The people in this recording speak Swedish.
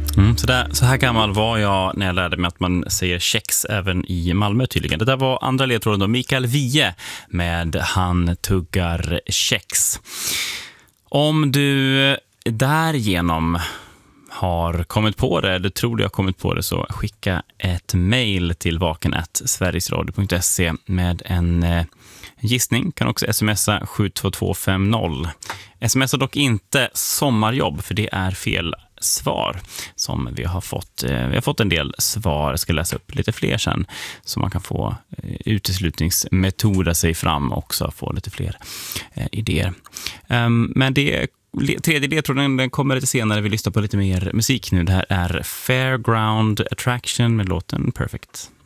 Så här gammal var jag när jag lärde mig att man säger kex även i Malmö tydligen. Det där var andra ledtråden då, Mikael Wiehe med Han tuggar kex. Om du därigenom har kommit på det, eller tror du har kommit på det, så skicka ett mejl till vaken@sverigesradio.se med en gissning. Kan också smsa 72250. Smsa dock inte sommarjobb, för det är fel svar som vi har fått. Vi har fått en del svar. Jag ska läsa upp lite fler sen så man kan få uteslutningsmetoder sig fram och också få lite fler idéer. Men det tredje ledtråden, den kommer lite senare. Vi lyssnar på lite mer musik nu. Det här är Fairground Attraction med låten Perfect.